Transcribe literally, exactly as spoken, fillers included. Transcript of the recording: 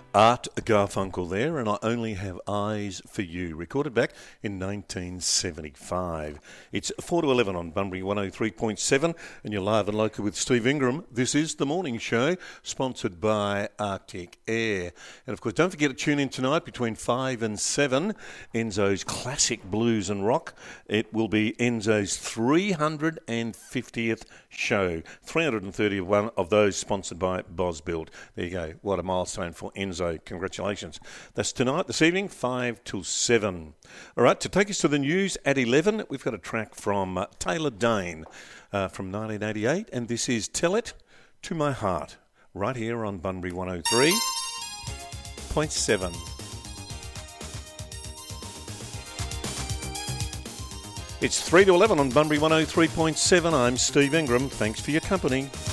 Art Garfunkel there, and I Only Have Eyes for You, recorded back in nineteen seventy-five. It's four to eleven on Bunbury one oh three point seven, and you're live and local with Steve Ingram. This is The Morning Show, sponsored by Arctic Air. And of course, don't forget to tune in tonight between five and seven, Enzo's Classic Blues and Rock. It will be Enzo's three hundred fiftieth show, three hundred thirty-one of those sponsored by Bosbuild. There you go, what a milestone for Enzo. Congratulations. That's tonight, this evening, five till seven. All right, to take us to the news at eleven, we've got a track from uh, Taylor Dane uh, from nineteen eighty-eight, and this is Tell It to My Heart, right here on Bunbury one oh three point seven. It's three to eleven on Bunbury one oh three point seven. I'm Steve Ingram. Thanks for your company.